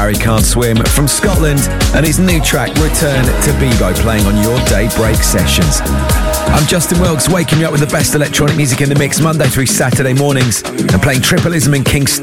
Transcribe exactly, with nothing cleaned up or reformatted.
Barry Can't Swim from Scotland, and his new track Return to Bebo playing on your Daybreak sessions. I'm Justin Wilkes, waking you up with the best electronic music in the mix Monday through Saturday mornings and playing Tripleism and King